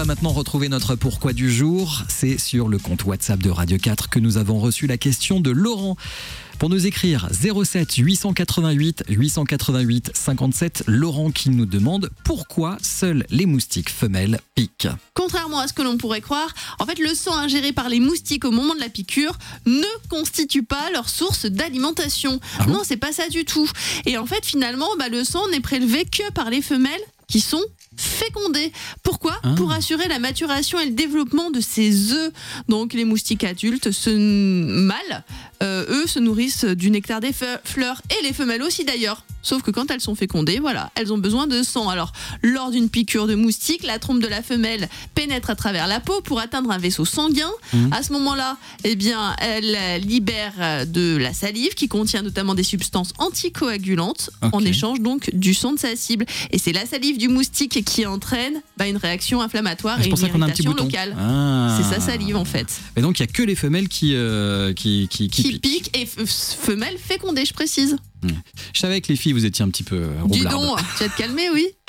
va maintenant retrouver notre pourquoi du jour. C'est sur le compte WhatsApp de Radio 4 que nous avons reçu la question de Laurent. Pour nous écrire 07 888 888 57, Laurent qui nous demande pourquoi seuls les moustiques femelles piquent. Contrairement à ce que l'on pourrait croire, en fait, le sang ingéré par les moustiques au moment de la piqûre ne constitue pas leur source d'alimentation. Ah bon ? Non, c'est pas ça du tout. Et en fait, finalement, le sang n'est prélevé que par les femelles qui sont fécondées. Pourquoi ? Pour assurer la maturation et le développement de ces œufs. Donc les moustiques adultes, mâles, eux se nourrissent du nectar des fleurs, et les femelles aussi d'ailleurs. Sauf que quand elles sont fécondées, voilà, elles ont besoin de sang. Alors, lors d'une piqûre de moustique, la trompe de la femelle pénètre à travers la peau pour atteindre un vaisseau sanguin. À ce moment-là, elle libère de la salive qui contient notamment des substances anticoagulantes en échange donc du sang de sa cible. Et c'est la salive du moustique qui entraîne une réaction inflammatoire et une irritation locale. C'est sa salive en fait. Et donc il n'y a que les femelles qui piquent et femelles fécondées, je précise. Je savais que les filles vous étiez un petit peu roublardes. Dis donc, tu vas te calmer, oui.